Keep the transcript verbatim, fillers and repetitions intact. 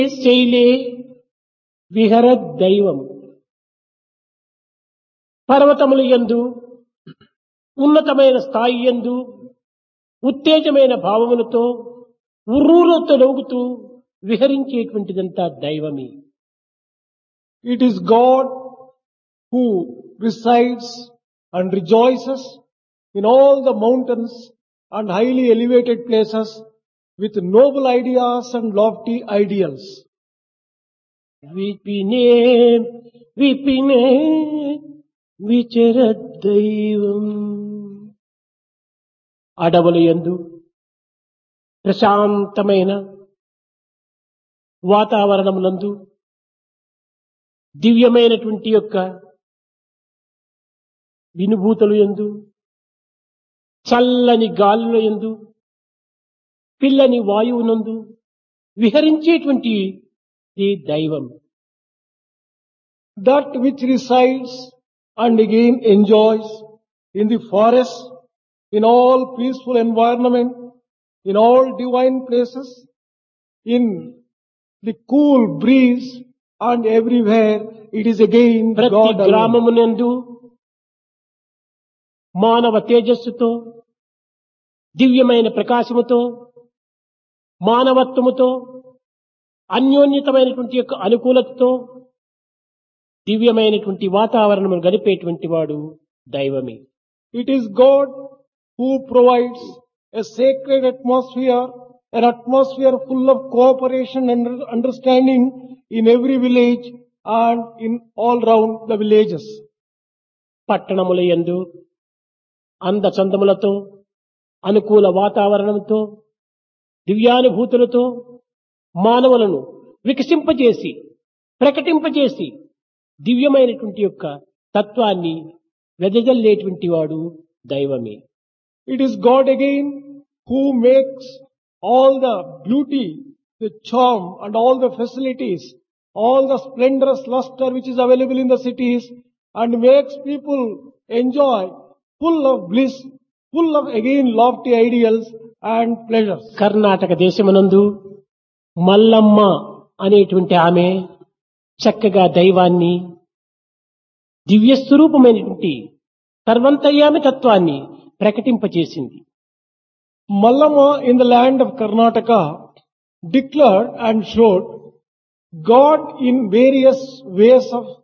శైలే విహరద్ దైవం. పర్వతముల యందు ఉన్నతమైన స్థాయి యందు ఉత్తేజమైన భావములతో ఉర్రూరుతో నవ్వుతూ విహరించేటువంటిదంతా దైవమే. It is God who resides and rejoices in all the mountains and highly elevated places with noble ideas and lofty ideals. విపినే విపినే విచరదైవం. అడవుల యందు ప్రశాంతమైన వాతావరణమునందు దివ్యమైనటువంటి యొక్క వినుభూతులు యందు చల్లని గాలుల యందు పిల్లని వాయువునందు విహరించేటువంటి ఈ దైవం. That which resides and again enjoys in the forest, in all peaceful environment, in all divine places, in the cool breeze and everywhere, it is again ప్రతి God alone. గ్రామమునందు మానవ తేజస్సుతో దివ్యమైన ప్రకాశముతో మానవత్వముతో అన్యోన్యతమైనటువంటి యొక్క అనుకూలతతో దివ్యమైనటువంటి వాతావరణము గడిపేటువంటి వాడు దైవమే. It is God who provides a sacred atmosphere, an atmosphere full of cooperation and understanding in every village and in all round the villages. పట్టణముల యందు అంద చందములతో అనుకూల వాతావరణంతో దివ్యానుభూతులతో మానవులను వికసింపజేసి ప్రకటింపజేసి దివ్యమైనటువంటి యొక్క తత్వాన్ని వెదజల్లేటువంటి వాడు దైవమే. It is God again who makes all the beauty, the charm and all the facilities, all the splendorous luster which is available in the cities and makes people enjoy full of bliss, full of again lofty ideals and pleasures. Karnataka దేశమునందు Mallamma అనేటువంటి ఆమె చక్కగా దైవాన్ని దివ్య స్వరూపమైనటువంటి సర్వంతర్యామి తత్వాన్ని ప్రకటింపచేసింది. Mallama in the land of Karnataka declared and showed God in various ways of